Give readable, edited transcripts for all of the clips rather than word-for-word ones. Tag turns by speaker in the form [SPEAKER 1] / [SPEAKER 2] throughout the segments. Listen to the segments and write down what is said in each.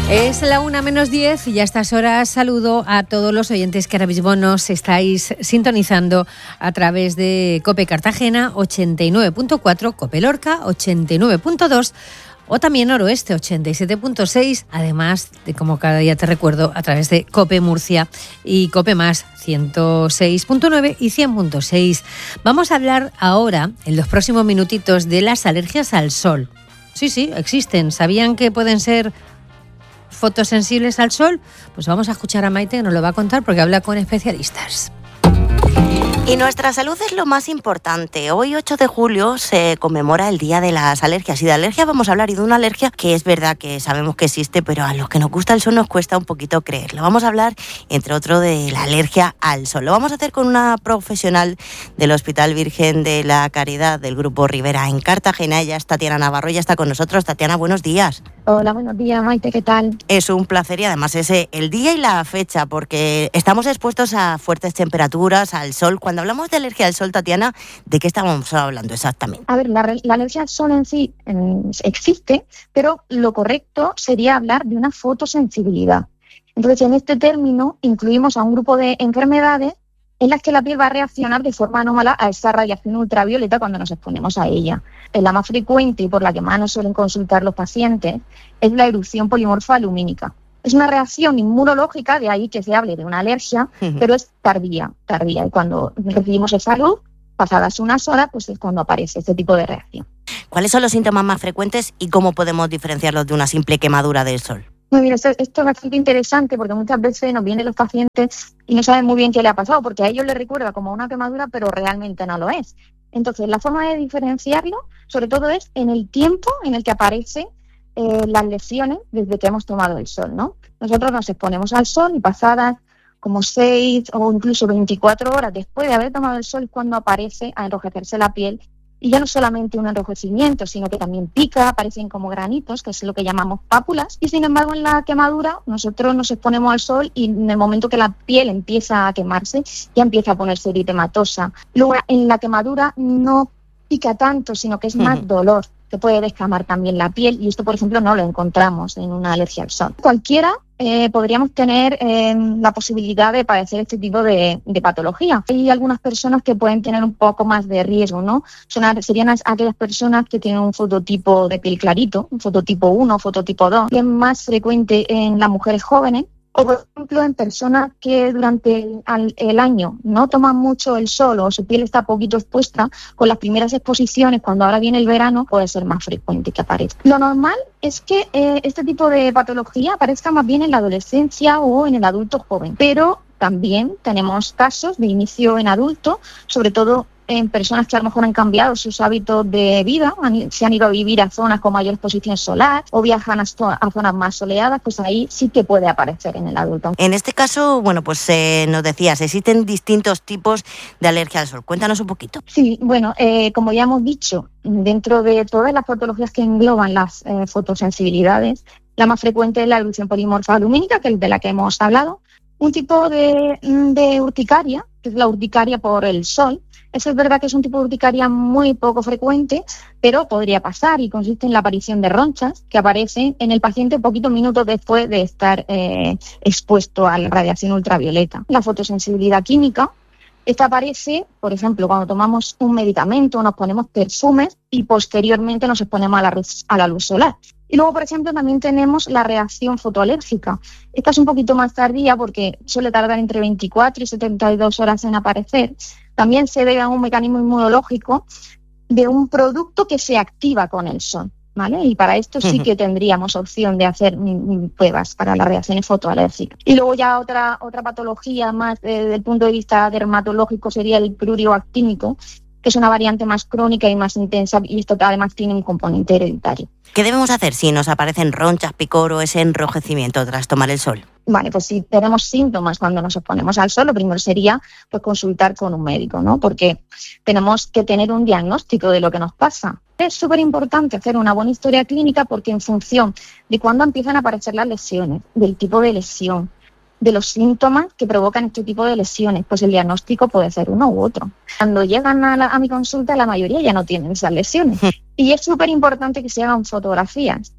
[SPEAKER 1] Es la 1:10 y a estas horas saludo a todos los oyentes que ahora mismo nos estáis sintonizando a través de COPE Cartagena 89.4, COPE Lorca 89.2 o también Noroeste 87.6, además de, como cada día te recuerdo, a través de COPE Murcia y COPE Más 106.9 y 100.6. Vamos a hablar ahora, en los próximos minutitos, de las alergias al sol. Sí, existen. ¿Sabían que pueden ser fotosensibles al sol? Pues vamos a escuchar a Maite, que nos lo va a contar porque habla con especialistas.
[SPEAKER 2] Y nuestra salud es lo más importante. Hoy, 8 de julio, se conmemora el Día de las Alergias. Y de alergia vamos a hablar, y de una alergia que es verdad que sabemos que existe, pero a los que nos gusta el sol nos cuesta un poquito creerlo. Vamos a hablar, entre otro, de la alergia al sol. Lo vamos a hacer con una profesional del Hospital Virgen de la Caridad del Grupo Rivera en Cartagena. Ella es Tatiana Navarro, ya está con nosotros. Tatiana, buenos días.
[SPEAKER 3] Hola, buenos días, Maite, ¿qué tal?
[SPEAKER 2] Es un placer, y además es el día y la fecha, porque estamos expuestos a fuertes temperaturas, al sol. Cuando hablamos de alergia al sol, Tatiana, ¿de qué estamos hablando exactamente?
[SPEAKER 3] A ver, la alergia al sol en sí existe, pero lo correcto sería hablar de una fotosensibilidad. Entonces, en este término incluimos a un grupo de enfermedades en las que la piel va a reaccionar de forma anómala a esa radiación ultravioleta cuando nos exponemos a ella. La más frecuente y por la que más nos suelen consultar los pacientes es la erupción polimorfa lumínica. Es una reacción inmunológica, de ahí que se hable de una alergia, pero es tardía. Y cuando recibimos esa luz, pasadas unas horas, pues es cuando aparece este tipo de reacción.
[SPEAKER 2] ¿Cuáles son los síntomas más frecuentes y cómo podemos diferenciarlos de una simple quemadura del sol?
[SPEAKER 3] Muy bien, esto es bastante interesante porque muchas veces nos vienen los pacientes y no saben muy bien qué le ha pasado, porque a ellos les recuerda como una quemadura, pero realmente no lo es. Entonces, la forma de diferenciarlo, sobre todo, es en el tiempo en el que aparecen las lesiones desde que hemos tomado el sol, ¿no? Nosotros nos exponemos al sol y pasadas como 6 o incluso 24 horas después de haber tomado el sol, cuando aparece a enrojecerse la piel. Y ya no solamente un enrojecimiento, sino que también pica, aparecen como granitos, que es lo que llamamos pápulas. Y sin embargo, en la quemadura, nosotros nos exponemos al sol y en el momento que la piel empieza a quemarse, ya empieza a ponerse eritematosa. Luego, en la quemadura no pica tanto, sino que es más dolor, que puede descamar también la piel, y esto, por ejemplo, no lo encontramos en una alergia al sol. Cualquiera podríamos tener la posibilidad de padecer este tipo de patología. Hay algunas personas que pueden tener un poco más de riesgo, ¿no? Serían aquellas personas que tienen un fototipo de piel clarito, un fototipo 1, fototipo 2, que es más frecuente en las mujeres jóvenes, o por ejemplo en personas que durante el año no toman mucho el sol o su piel está poquito expuesta. Con las primeras exposiciones, cuando ahora viene el verano, puede ser más frecuente que aparezca. Lo normal es que este tipo de patología aparezca más bien en la adolescencia o en el adulto joven, pero también tenemos casos de inicio en adulto, sobre todo en personas que a lo mejor han cambiado sus hábitos de vida, se han ido a vivir a zonas con mayor exposición solar o viajan a zonas más soleadas, pues ahí sí que puede aparecer en el adulto.
[SPEAKER 2] En este caso, bueno, pues nos decías, existen distintos tipos de alergia al sol. Cuéntanos un poquito.
[SPEAKER 3] Sí, bueno, como ya hemos dicho, dentro de todas las patologías que engloban las fotosensibilidades, la más frecuente es la erupción polimorfa lumínica, que es de la que hemos hablado. Un tipo de urticaria, que es la urticaria por el sol. Eso es verdad que es un tipo de urticaria muy poco frecuente, pero podría pasar, y consiste en la aparición de ronchas que aparecen en el paciente poquitos minutos después de estar expuesto a la radiación ultravioleta. La fotosensibilidad química, esta aparece, por ejemplo, cuando tomamos un medicamento, nos ponemos perfumes y posteriormente nos exponemos a la luz solar. Y luego, por ejemplo, también tenemos la reacción fotoalérgica. Esta es un poquito más tardía porque suele tardar entre 24 y 72 horas en aparecer. También se debe a un mecanismo inmunológico de un producto que se activa con el sol, ¿vale? Y para esto sí que tendríamos opción de hacer pruebas para las reacciones fotoalérgicas. Y luego ya otra patología más desde el punto de vista dermatológico sería el prurio actínico, que es una variante más crónica y más intensa, y esto además tiene un componente hereditario.
[SPEAKER 2] ¿Qué debemos hacer si nos aparecen ronchas, picor o ese enrojecimiento tras tomar el sol?
[SPEAKER 3] Vale, pues si tenemos síntomas cuando nos exponemos al sol, lo primero sería pues consultar con un médico, ¿no? Porque tenemos que tener un diagnóstico de lo que nos pasa. Es súper importante hacer una buena historia clínica, porque en función de cuándo empiezan a aparecer las lesiones, del tipo de lesión, de los síntomas que provocan este tipo de lesiones, pues el diagnóstico puede ser uno u otro. Cuando llegan a mi consulta, la mayoría ya no tienen esas lesiones. Y es súper importante que se hagan fotografías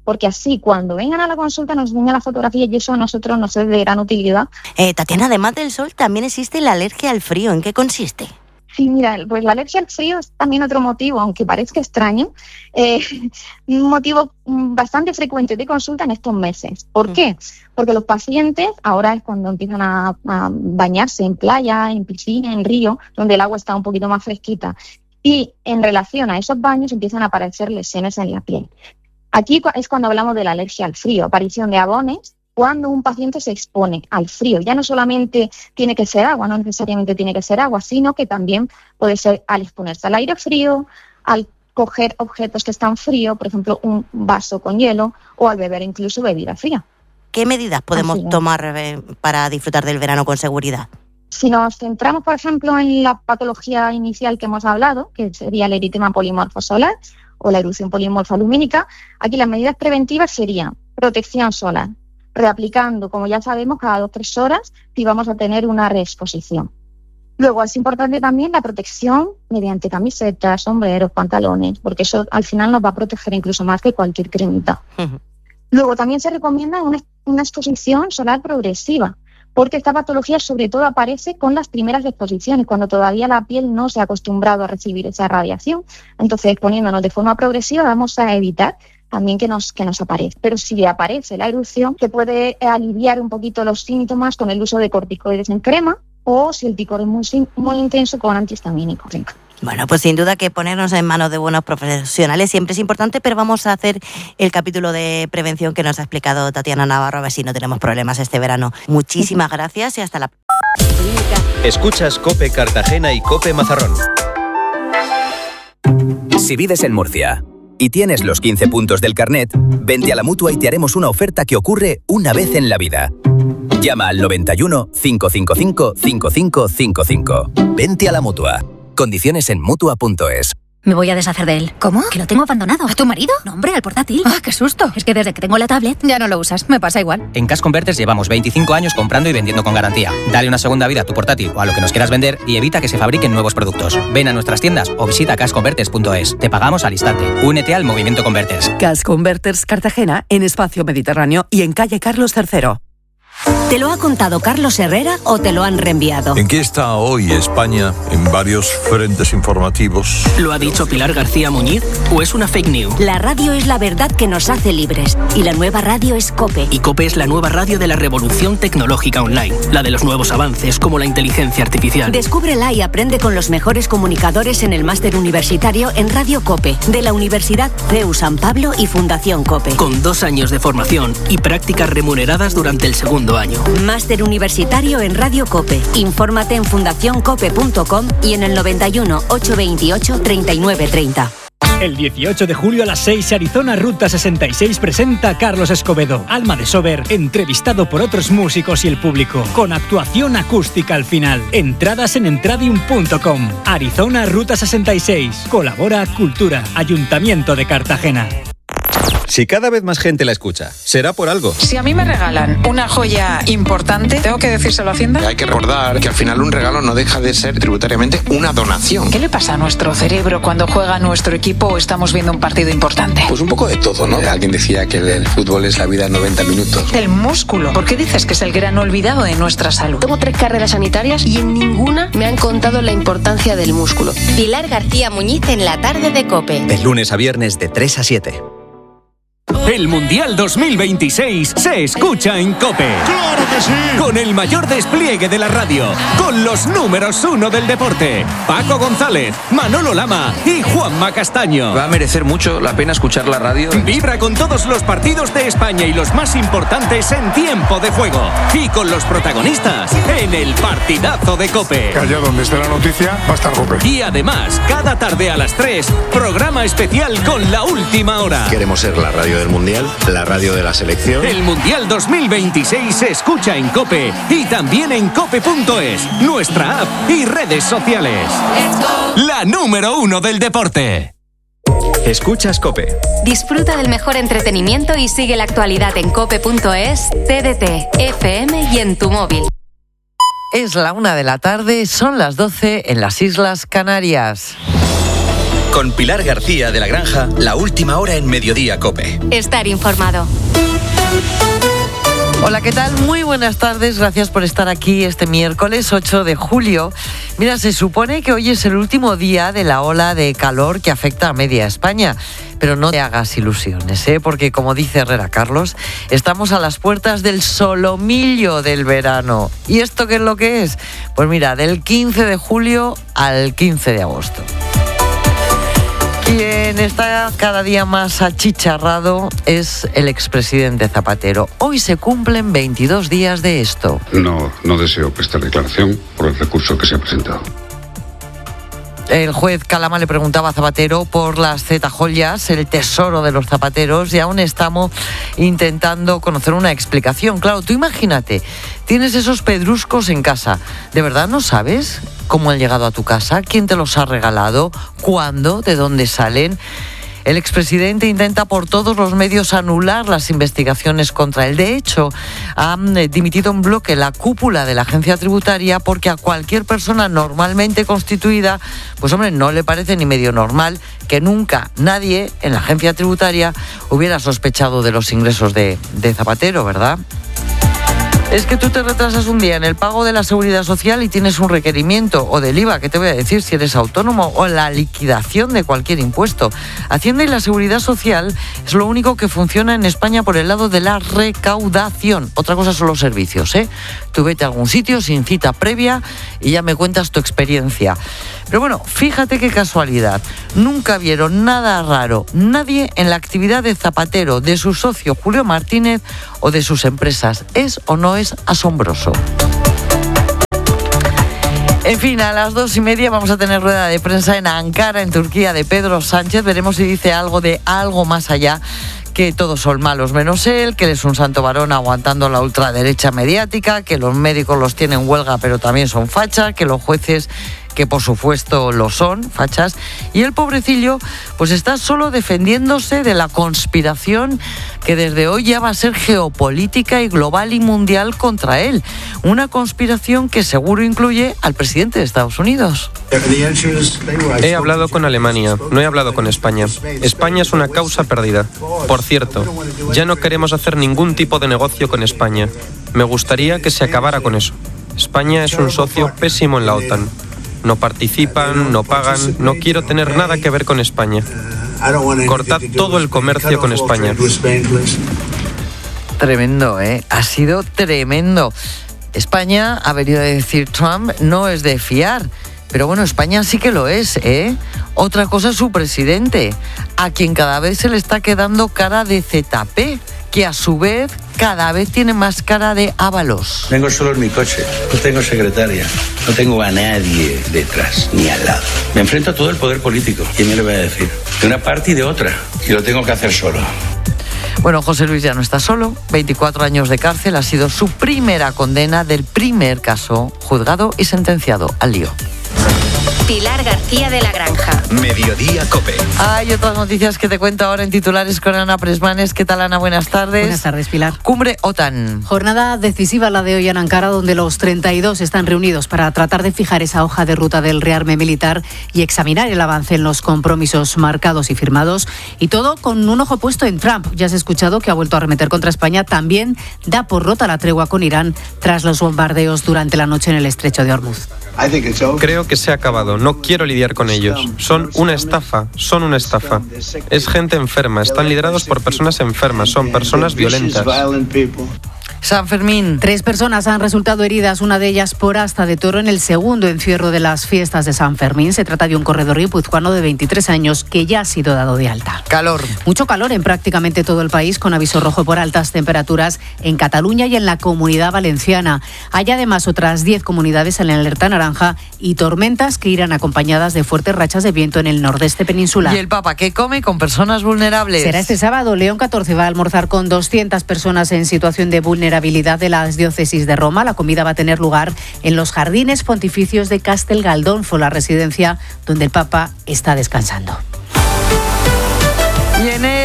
[SPEAKER 3] porque así cuando vengan a la consulta nos enseñan las fotografías y eso a nosotros nos es de gran utilidad.
[SPEAKER 2] Tatiana, además del sol, también existe la alergia al frío. ¿En qué consiste?
[SPEAKER 3] Sí, mira, pues la alergia al frío es también otro motivo, aunque parezca extraño, un motivo bastante frecuente de consulta en estos meses. ¿Por qué? Porque los pacientes, ahora es cuando empiezan a bañarse en playa, en piscina, en río, donde el agua está un poquito más fresquita, y en relación a esos baños empiezan a aparecer lesiones en la piel. Aquí es cuando hablamos de la alergia al frío, aparición de abones, cuando un paciente se expone al frío. Ya no solamente tiene que ser agua, no necesariamente tiene que ser agua, sino que también puede ser al exponerse al aire frío, al coger objetos que están fríos, por ejemplo, un vaso con hielo, o al beber incluso bebida fría.
[SPEAKER 2] ¿Qué medidas podemos tomar para disfrutar del verano con seguridad?
[SPEAKER 3] Si nos centramos, por ejemplo, en la patología inicial que hemos hablado, que sería el eritema polimorfo solar o la erupción polimorfa lumínica, aquí las medidas preventivas serían protección solar, reaplicando, como ya sabemos, cada 2 o 3 horas si vamos a tener una reexposición. Luego es importante también la protección mediante camisetas, sombreros, pantalones, porque eso al final nos va a proteger incluso más que cualquier cremita. Luego también se recomienda una exposición solar progresiva, porque esta patología sobre todo aparece con las primeras exposiciones, cuando todavía la piel no se ha acostumbrado a recibir esa radiación. Entonces, exponiéndonos de forma progresiva vamos a evitar también que nos aparezca. Pero si aparece la erupción, se puede aliviar un poquito los síntomas con el uso de corticoides en crema o, si el picor es muy intenso, con antihistamínicos.
[SPEAKER 2] Bueno, pues sin duda que ponernos en manos de buenos profesionales siempre es importante, pero vamos a hacer el capítulo de prevención que nos ha explicado Tatiana Navarro, a ver si no tenemos problemas este verano. Muchísimas gracias y hasta la próxima.
[SPEAKER 4] Escuchas COPE Cartagena y COPE Mazarrón.
[SPEAKER 5] Si vives en Murcia y tienes los 15 puntos del carnet, vente a la Mutua y te haremos una oferta que ocurre una vez en la vida. Llama al 91 555 5555. Vente a la Mutua. Condiciones en Mutua.es.
[SPEAKER 6] Me voy a deshacer de él. ¿Cómo? Que lo tengo abandonado. ¿A tu marido? No, hombre, al portátil. ¡Ah, qué susto! Es que desde que tengo la tablet ya no lo usas. Me pasa igual.
[SPEAKER 7] En Cash Converters llevamos 25 años comprando y vendiendo con garantía. Dale una segunda vida a tu portátil o a lo que nos quieras vender y evita que se fabriquen nuevos productos. Ven a nuestras tiendas o visita cashconverters.es. Te pagamos al instante. Únete al movimiento Converters.
[SPEAKER 8] Cash Converters Cartagena, en Espacio Mediterráneo y en calle Carlos III.
[SPEAKER 9] ¿Te lo ha contado Carlos Herrera o te lo han reenviado?
[SPEAKER 10] ¿En qué está hoy España en varios frentes informativos?
[SPEAKER 11] ¿Lo ha dicho Pilar García Muñiz o es una fake news?
[SPEAKER 9] La radio es la verdad que nos hace libres y la nueva radio es COPE.
[SPEAKER 11] Y COPE es la nueva radio de la revolución tecnológica online, la de los nuevos avances como la inteligencia artificial.
[SPEAKER 9] Descúbrela y aprende con los mejores comunicadores en el máster universitario en Radio COPE de la Universidad CEU San Pablo y Fundación COPE.
[SPEAKER 11] Con 2 años de formación y prácticas remuneradas durante el segundo año.
[SPEAKER 9] Máster universitario en Radio COPE. Infórmate en fundacioncope.com y en el 91 828 3930.
[SPEAKER 12] El 18 de julio a las 6, Arizona Ruta 66 presenta a Carlos Escobedo, Alma de Sober, entrevistado por otros músicos y el público, con actuación acústica al final. Entradas en entradium.com. Arizona Ruta 66. Colabora Cultura, Ayuntamiento de Cartagena.
[SPEAKER 4] Si cada vez más gente la escucha, será por algo.
[SPEAKER 13] Si a mí me regalan una joya importante, ¿tengo que decírselo a Hacienda?
[SPEAKER 14] Hay que recordar que al final un regalo no deja de ser tributariamente una donación.
[SPEAKER 13] ¿Qué le pasa a nuestro cerebro cuando juega nuestro equipo o estamos viendo un partido importante?
[SPEAKER 14] Pues un poco de todo, ¿no? Alguien decía que el fútbol es la vida en 90 minutos.
[SPEAKER 13] El músculo. ¿Por qué dices que es el gran olvidado de nuestra salud?
[SPEAKER 15] Tengo 3 carreras sanitarias y en ninguna me han contado la importancia del músculo.
[SPEAKER 16] Pilar García Muñiz en la tarde de COPE.
[SPEAKER 4] De lunes a viernes de 3 a 7.
[SPEAKER 17] El Mundial 2026 se escucha en COPE.
[SPEAKER 18] ¡Claro que sí!
[SPEAKER 17] Con el mayor despliegue de la radio, con los números 1 del deporte, Paco González, Manolo Lama y Juanma Castaño.
[SPEAKER 19] Va a merecer mucho la pena escuchar la radio.
[SPEAKER 17] Vibra con todos los partidos de España y los más importantes en tiempo de juego. Y con los protagonistas en el partidazo de COPE.
[SPEAKER 18] Allá donde esté la noticia va a estar COPE.
[SPEAKER 17] Y además, cada tarde a las 3, programa especial con La Última Hora.
[SPEAKER 20] Queremos ser la radio del Mundial, la radio de la selección.
[SPEAKER 17] El Mundial 2026 se escucha en COPE y también en cope.es, nuestra app y redes sociales. La número 1 del deporte.
[SPEAKER 4] Escuchas COPE.
[SPEAKER 21] Disfruta del mejor entretenimiento y sigue la actualidad en cope.es, TDT, FM y en tu móvil.
[SPEAKER 22] Es la 1 de la tarde, son las 12 en las Islas Canarias.
[SPEAKER 4] Con Pilar García de la Granja, la última hora en Mediodía COPE.
[SPEAKER 21] Estar informado.
[SPEAKER 1] Hola, ¿qué tal? Muy buenas tardes, gracias por estar aquí este miércoles 8 de julio. Mira, se supone que hoy es el último día de la ola de calor que afecta a media España. Pero no te hagas ilusiones, porque como dice Herrera Carlos, estamos a las puertas del solomillo del verano. ¿Y esto qué es lo que es? Pues mira, del 15 de julio al 15 de agosto. Quien está cada día más achicharrado es el expresidente Zapatero. Hoy se cumplen 22 días de esto.
[SPEAKER 22] No deseo prestar declaración por el recurso que se ha presentado.
[SPEAKER 1] El juez Calama le preguntaba a Zapatero por las Z-joyas, el tesoro de los zapateros, y aún estamos intentando conocer una explicación. Claro, tú imagínate, tienes esos pedruscos en casa. ¿De verdad no sabes cómo han llegado a tu casa? ¿Quién te los ha regalado? ¿Cuándo? ¿De dónde salen? El expresidente intenta por todos los medios anular las investigaciones contra él. De hecho, ha dimitido en bloque la cúpula de la agencia tributaria porque a cualquier persona normalmente constituida, pues hombre, no le parece ni medio normal que nunca nadie en la agencia tributaria hubiera sospechado de los ingresos de Zapatero, ¿verdad? Es que tú te retrasas un día en el pago de la Seguridad Social y tienes un requerimiento, o del IVA, que te voy a decir si eres autónomo, o la liquidación de cualquier impuesto. Hacienda y la Seguridad Social es lo único que funciona en España por el lado de la recaudación. Otra cosa son los servicios, Tú vete a algún sitio sin cita previa y ya me cuentas tu experiencia. Pero bueno, fíjate qué casualidad. Nunca vieron nada raro, nadie en la actividad de Zapatero, de su socio Julio Martínez o de sus empresas. ¿Es o no es asombroso? En fin, a las 2:30 vamos a tener rueda de prensa en Ankara, en Turquía, de Pedro Sánchez. Veremos si dice algo de algo más allá, que todos son malos menos él, que él es un santo varón aguantando la ultraderecha mediática, que los médicos los tienen huelga pero también son fachas, que los jueces, que por supuesto lo son, fachas, y el pobrecillo pues está solo defendiéndose de la conspiración que desde hoy ya va a ser geopolítica y global y mundial contra él. Una conspiración que seguro incluye al presidente de Estados Unidos.
[SPEAKER 23] He hablado con Alemania, no he hablado con España. España es una causa perdida. Por cierto, ya no queremos hacer ningún tipo de negocio con España. Me gustaría que se acabara con eso. España es un socio pésimo en la OTAN. No participan, no pagan, no quiero tener nada que ver con España. Cortad todo el comercio con España.
[SPEAKER 1] Tremendo, ha sido tremendo. España, ha venido a decir Trump, no es de fiar. Pero bueno, España sí que lo es, Otra cosa es su presidente, a quien cada vez se le está quedando cara de ZP, que a su vez cada vez tiene más cara de Ábalos.
[SPEAKER 24] Vengo solo en mi coche, no tengo secretaria, no tengo a nadie detrás ni al lado. Me enfrento a todo el poder político, ¿quién me lo va a decir? De una parte y de otra, y lo tengo que hacer solo.
[SPEAKER 1] Bueno, José Luis ya no está solo, 24 años de cárcel ha sido su primera condena del primer caso juzgado y sentenciado al lío.
[SPEAKER 21] Pilar García de la Granja.
[SPEAKER 4] Mediodía COPE.
[SPEAKER 1] Hay otras noticias que te cuento ahora en titulares con Ana Presmanes. ¿Qué tal, Ana? Buenas tardes.
[SPEAKER 25] Buenas tardes, Pilar.
[SPEAKER 1] Cumbre OTAN.
[SPEAKER 25] Jornada decisiva la de hoy en Ankara, donde los 32 están reunidos para tratar de fijar esa hoja de ruta del rearme militar y examinar el avance en los compromisos marcados y firmados. Y todo con un ojo puesto en Trump. Ya has escuchado que ha vuelto a arremeter contra España. También da por rota la tregua con Irán tras los bombardeos durante la noche en el estrecho de Hormuz.
[SPEAKER 23] Creo que se ha acabado. No quiero lidiar con ellos. Son una estafa. Es gente enferma. Están liderados por personas enfermas. Son personas violentas.
[SPEAKER 1] San Fermín.
[SPEAKER 25] 3 personas han resultado heridas, una de ellas por asta de toro en el segundo encierro de las fiestas de San Fermín. Se trata de un corredor guipuzcoano de 23 años que ya ha sido dado de alta.
[SPEAKER 1] Calor.
[SPEAKER 25] Mucho calor en prácticamente todo el país, con aviso rojo por altas temperaturas en Cataluña y en la Comunidad Valenciana. Hay además otras 10 comunidades en alerta naranja y tormentas que irán acompañadas de fuertes rachas de viento en el nordeste peninsular.
[SPEAKER 1] ¿Y el Papa qué come con personas vulnerables?
[SPEAKER 25] Será este sábado. León XIV va a almorzar con 200 personas en situación de vulnerabilidad de las diócesis de Roma. La comida va a tener lugar en los jardines pontificios de Castel Galdolfo, la residencia donde el Papa está descansando.
[SPEAKER 1] Y en el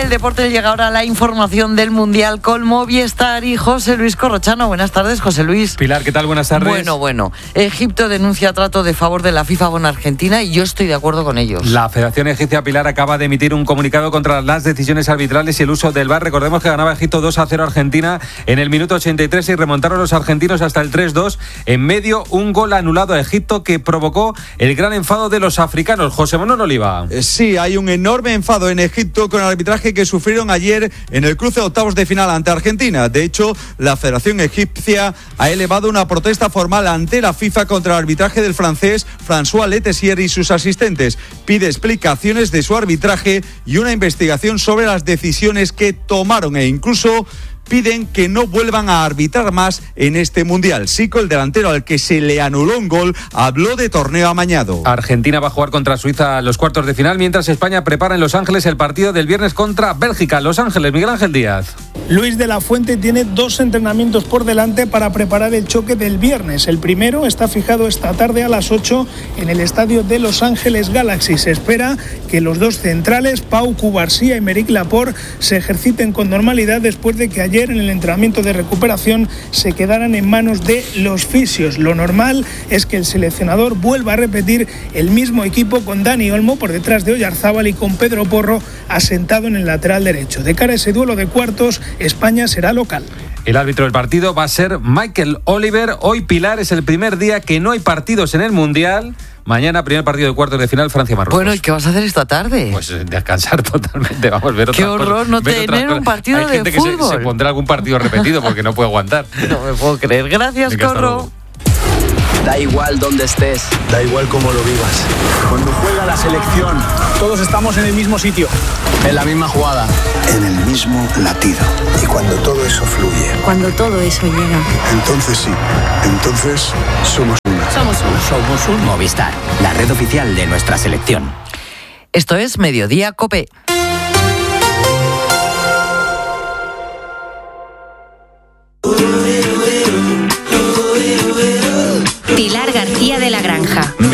[SPEAKER 1] del deporte llega ahora la información del Mundial con Movistar y José Luis Corrochano. Buenas tardes, José Luis.
[SPEAKER 2] Pilar, ¿qué tal? Buenas tardes.
[SPEAKER 1] Bueno. Egipto denuncia trato de favor de la FIFA con Argentina y yo estoy de acuerdo con ellos.
[SPEAKER 2] La Federación Egipcia, Pilar, acaba de emitir un comunicado contra las decisiones arbitrales y el uso del VAR. Recordemos que ganaba Egipto 2-0 a Argentina en el minuto 83 y remontaron los argentinos hasta el 3-2. En medio, un gol anulado a Egipto que provocó el gran enfado de los africanos. José Manuel Oliva.
[SPEAKER 3] Sí, hay un enorme enfado en Egipto con el arbitraje que sufrieron ayer en el cruce de octavos de final ante Argentina. De hecho, la Federación Egipcia ha elevado una protesta formal ante la FIFA contra el arbitraje del francés François Letessier y sus asistentes. Pide explicaciones de su arbitraje y una investigación sobre las decisiones que tomaron e incluso piden que no vuelvan a arbitrar más en este Mundial. Zico, el delantero al que se le anuló un gol, habló de torneo amañado.
[SPEAKER 2] Argentina va a jugar contra Suiza los cuartos de final, mientras España prepara en Los Ángeles el partido del viernes contra Bélgica. Los Ángeles, Miguel Ángel Díaz.
[SPEAKER 5] Luis de la Fuente tiene 2 entrenamientos por delante para preparar el choque del viernes. El primero está fijado esta tarde a las 8 en el estadio de Los Ángeles Galaxy. Se espera que los 2 centrales, Pau Cubarsí y Aymeric Laporte, se ejerciten con normalidad después de que ayer en el entrenamiento de recuperación se quedaran en manos de los fisios. Lo normal es que el seleccionador vuelva a repetir el mismo equipo con Dani Olmo por detrás de Oyarzábal y con Pedro Porro asentado en el lateral derecho. De cara a ese duelo de cuartos, España será local.
[SPEAKER 2] El árbitro del partido va a ser Michael Oliver. Hoy, Pilar, es el primer día que no hay partidos en el Mundial. Mañana, primer partido de cuartos de final, Francia-Marruecos.
[SPEAKER 1] Bueno, ¿y qué vas a hacer esta tarde?
[SPEAKER 2] Pues descansar totalmente, vamos a ver otras cosas.
[SPEAKER 1] Qué horror no tener un partido de fútbol.
[SPEAKER 2] Hay gente que se pondrá algún partido repetido porque no puede aguantar.
[SPEAKER 1] No me puedo creer. Gracias, Corro.
[SPEAKER 6] Da igual dónde estés, da igual cómo lo vivas. Cuando juega la selección, todos estamos en el mismo sitio, en la misma jugada,
[SPEAKER 7] en el mismo latido. Y cuando todo eso fluye,
[SPEAKER 26] cuando todo eso llega,
[SPEAKER 7] entonces sí, entonces somos uno.
[SPEAKER 26] Somos un
[SPEAKER 27] Movistar, la red oficial de nuestra selección.
[SPEAKER 1] Esto es Mediodía COPE.
[SPEAKER 21] Pilar García de la Granja.